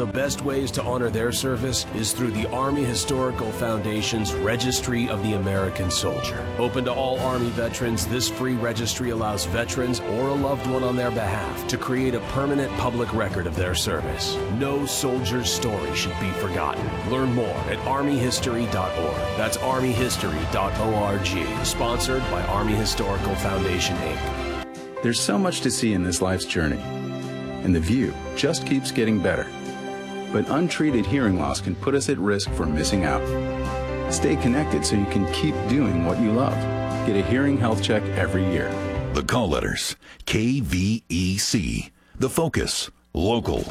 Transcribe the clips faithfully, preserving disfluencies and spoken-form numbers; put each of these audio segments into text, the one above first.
the best ways to honor their service is through the Army Historical Foundation's Registry of the American Soldier. Open to all Army veterans, this free registry allows veterans or a loved one on their behalf to create a permanent public record of their service. No soldier's story should be forgotten. Learn more at army history dot org. That's army history dot org. Sponsored by Army Historical Foundation, Incorporated. There's so much to see in this life's journey, and the view just keeps getting better. But untreated hearing loss can put us at risk for missing out. Stay connected so you can keep doing what you love. Get a hearing health check every year. The call letters, K V E C. The Focus, local.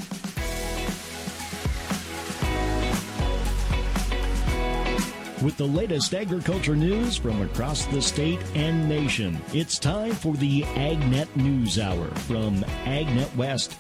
With the latest agriculture news from across the state and nation, it's time for the AgNet News Hour from AgNet West.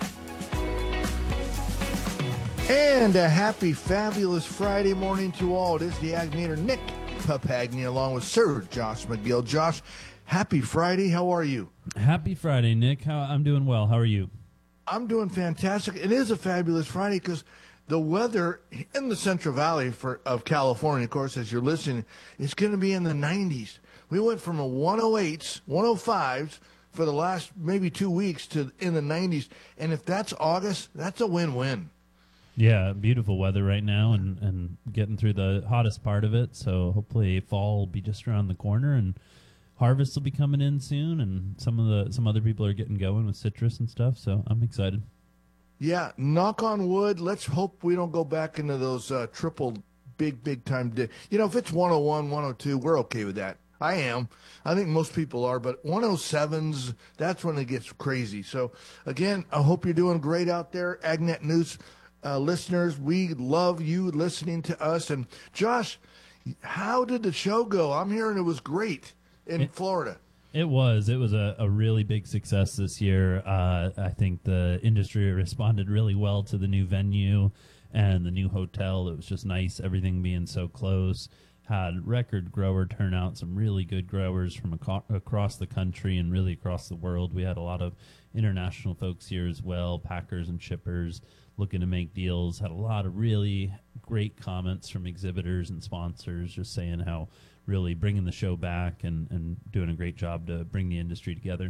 And a happy, fabulous Friday morning to all. It is the Ag Meter, Nick Papagni, along with Sir Josh McGill. Josh, happy Friday. How are you? Happy Friday, Nick. How, I'm doing well. How are you? I'm doing fantastic. It is a fabulous Friday because the weather in the Central Valley for, of California, of course, as you're listening, is going to be in the nineties. We went from a one oh eights, one oh fives for the last maybe two weeks to in the nineties. And if that's August, that's a win-win. Yeah, beautiful weather right now and, and getting through the hottest part of it. So hopefully fall will be just around the corner and harvest will be coming in soon. And some of the some other people are getting going with citrus and stuff. So I'm excited. Yeah, knock on wood. Let's hope we don't go back into those uh, triple big, big time. Di- you know, if it's one oh one, one oh two, we're okay with that. I am. I think most people are, but one oh sevens, that's when it gets crazy. So, again, I hope you're doing great out there. AgNet News uh, listeners, we love you listening to us. And, Josh, how did the show go? I'm hearing it was great in it- Florida. It was. It was a, a really big success this year. Uh, I think the industry responded really well to the new venue and the new hotel. It was just nice, everything being so close. Had record grower turnout, some really good growers from aco- across the country and really across the world. We had a lot of international folks here as well, packers and shippers looking to make deals. Had a lot of really great comments from exhibitors and sponsors just saying how really bringing the show back and, and doing a great job to bring the industry together.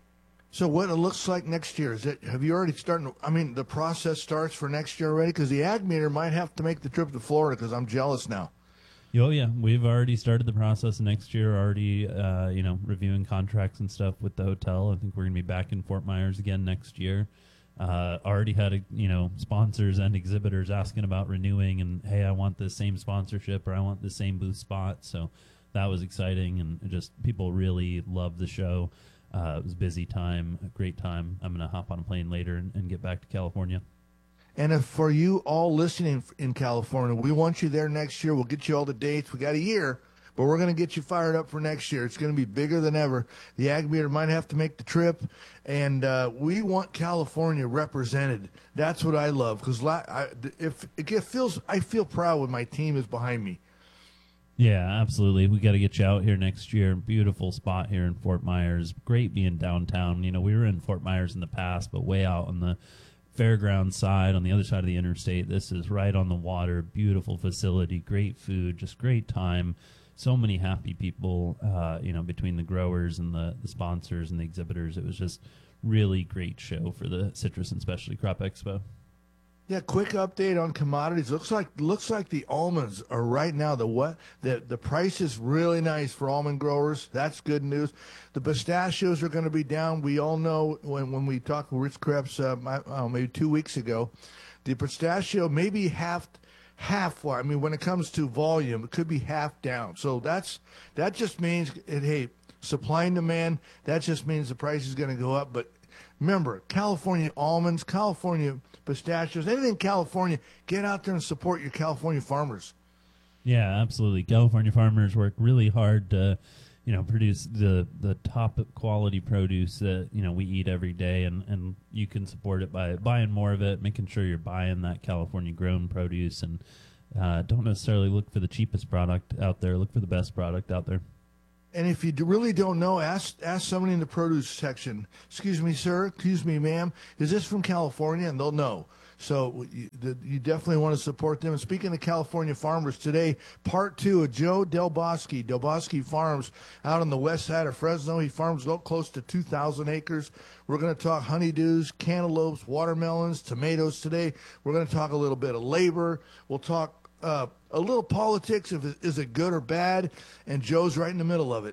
So what it looks like next year, is it, have you already started, I mean, the process starts for next year already? Because the Ag Meter might have to make the trip to Florida because I'm jealous now. Oh, yeah. We've already started the process next year, already, uh, you know, reviewing contracts and stuff with the hotel. I think we're going to be back in Fort Myers again next year. Uh, already had, a, you know, sponsors and exhibitors asking about renewing and, hey, I want the same sponsorship or I want the same booth spot. So that was exciting, and just people really loved the show. Uh, it was a busy time, a great time. I'm going to hop on a plane later and, and get back to California. And if for you all listening in California, we want you there next year. We'll get you all the dates. We got a year, but we're going to get you fired up for next year. It's going to be bigger than ever. The Ag Meter might have to make the trip, and uh, we want California represented. That's what I love, because la- if it feels, I feel proud when my team is behind me. Yeah, absolutely. We got to get you out here next year. Beautiful spot here in Fort Myers. Great being downtown. You know, we were in Fort Myers in the past, but way out on the fairground side, on the other side of the interstate. This is right on the water. Beautiful facility, great food, just great time. So many happy people, uh, you know, between the growers and the, the sponsors and the exhibitors. It was just really great show for the Citrus and Specialty Crop Expo. Yeah, quick update on commodities. Looks like looks like the almonds are right now the what the the price is really nice for almond growers. That's good news. The pistachios are going to be down. We all know when when we talked with Rich Krebs uh, uh, maybe two weeks ago, the pistachio maybe half half. I mean, when it comes to volume, it could be half down. So that's that just means it, hey, supply and demand. That just means the price is going to go up. But remember, California almonds, California pistachios, anything California, get out there and support your California farmers. Yeah, absolutely. California farmers work really hard to, you know, produce the, the top quality produce that, you know, we eat every day, and, and you can support it by buying more of it, making sure you're buying that California grown produce, and uh, don't necessarily look for the cheapest product out there. Look for the best product out there. And if you really don't know, ask ask somebody in the produce section. Excuse me, sir. Excuse me, ma'am. Is this from California? And they'll know. So you, the, you definitely want to support them. And speaking of California farmers, today, part two of Joe Del Bosque. Del Bosque Farms out on the west side of Fresno. He farms close to two thousand acres. We're going to talk honeydews, cantaloupes, watermelons, tomatoes today. We're going to talk a little bit of labor. We'll talk uh, a little politics. If it, is it good or bad? And Joe's right in the middle of it.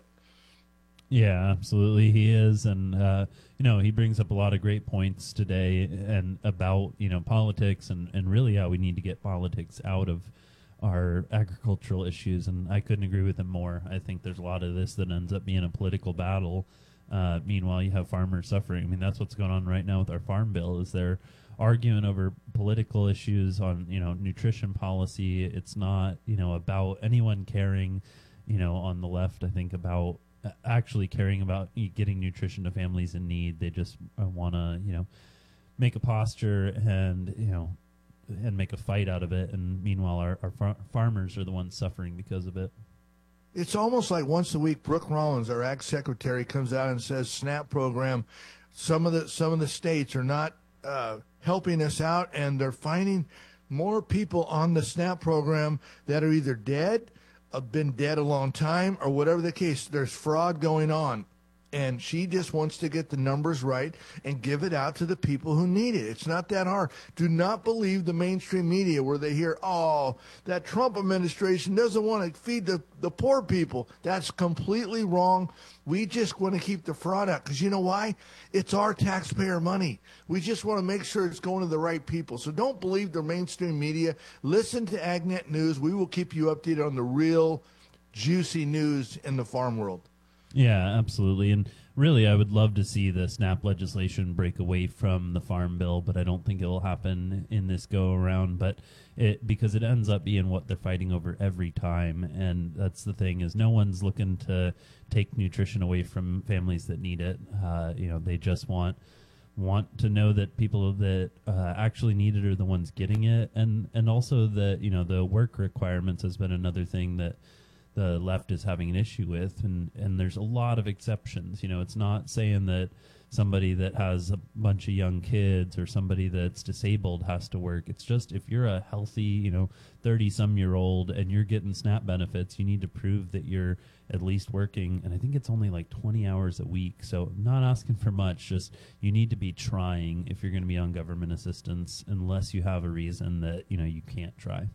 Yeah, absolutely, he is, and uh, you know, he brings up a lot of great points today, and about you know politics, and, and really how we need to get politics out of our agricultural issues. And I couldn't agree with him more. I think there's a lot of this that ends up being a political battle. Uh, meanwhile, you have farmers suffering. I mean, that's what's going on right now with our farm bill. Is they're arguing over political issues on you know nutrition policy. It's not you know about anyone caring, you know, on the left. I think about actually caring about getting nutrition to families in need. They just want to, you know, make a posture and, you know, and make a fight out of it. And meanwhile, our, our far- farmers are the ones suffering because of it. It's almost like once a week, Brooke Rollins, our ag secretary, comes out and says, SNAP program, some of the, some of the states are not uh, helping us out, and they're finding more people on the SNAP program that are either dead, have been dead a long time, or whatever the case. There's fraud going on, and she just wants to get the numbers right and give it out to the people who need it. It's not that hard. Do not believe the mainstream media where they hear, oh, that Trump administration doesn't want to feed the, the poor people. That's completely wrong. We just want to keep the fraud out, because you know why? It's our taxpayer money. We just want to make sure it's going to the right people. So don't believe the mainstream media. Listen to AgNet News. We will keep you updated on the real juicy news in the farm world. Yeah, absolutely. And really, I would love to see the SNAP legislation break away from the Farm Bill, but I don't think it will happen in this go around. But it because it ends up being what they're fighting over every time, and that's the thing, is no one's looking to take nutrition away from families that need it. Uh, you know, they just want want to know that people that uh, actually need it are the ones getting it, and and also that you know the work requirements has been another thing that the left is having an issue with, and, and there's a lot of exceptions. You know, it's not saying that somebody that has a bunch of young kids or somebody that's disabled has to work. It's just if you're a healthy, you know, thirty-some-year-old and you're getting SNAP benefits, you need to prove that you're at least working, and I think it's only like twenty hours a week, so not asking for much, just you need to be trying if you're going to be on government assistance, unless you have a reason that, you know, you can't try.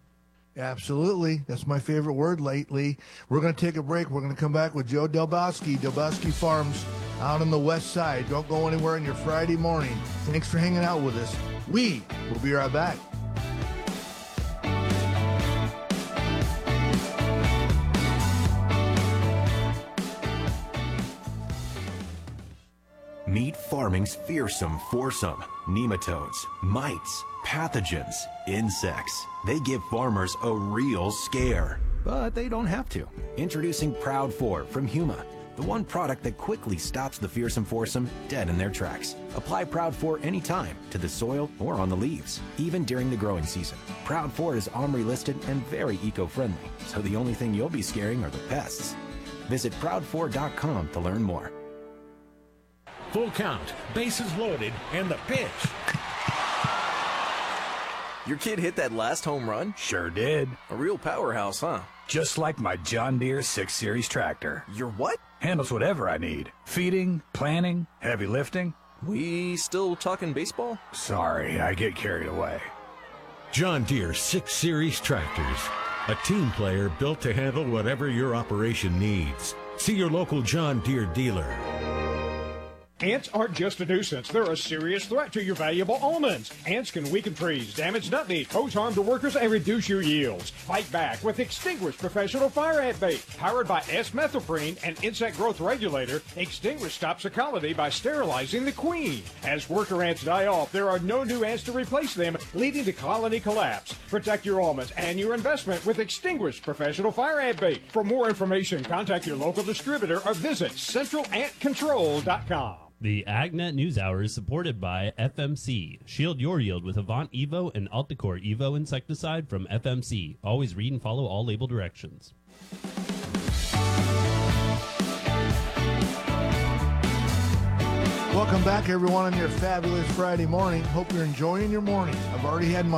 Absolutely. That's my favorite word lately. We're going to take a break. We're going to come back with Joe Del Bosque, Del Bosque Farms out on the west side. Don't go anywhere on your Friday morning. Thanks for hanging out with us. We will be right back. Meet farming's fearsome foursome. Nematodes, mites, pathogens, insects. They give farmers a real scare. But they don't have to. Introducing Proud four from Huma, the one product that quickly stops the fearsome foursome dead in their tracks. Apply Proud four anytime, to the soil or on the leaves, even during the growing season. Proud four is OMRI listed and very eco-friendly, so the only thing you'll be scaring are the pests. Visit proud four dot com to learn more. Full count, bases loaded, and the pitch. Your kid hit that last home run? Sure did. A real powerhouse, huh? Just like my John Deere six series tractor. Your what? Handles whatever I need. Feeding, planting, heavy lifting. We still talking baseball? Sorry, I get carried away. John Deere six series tractors. A team player built to handle whatever your operation needs. See your local John Deere dealer. Ants aren't just a nuisance. They're a serious threat to your valuable almonds. Ants can weaken trees, damage nut meat, pose harm to workers, and reduce your yields. Fight back with Extinguish Professional Fire Ant Bait. Powered by S-methoprene, an insect growth regulator, Extinguish stops a colony by sterilizing the queen. As worker ants die off, there are no new ants to replace them, leading to colony collapse. Protect your almonds and your investment with Extinguish Professional Fire Ant Bait. For more information, contact your local distributor or visit central ant control dot com. The AgNet News Hour is supported by F M C. Shield your yield with Avant Evo and Alticore Evo insecticide from F M C. Always read and follow all label directions. Welcome back, everyone, on your fabulous Friday morning. Hope you're enjoying your morning. I've already had my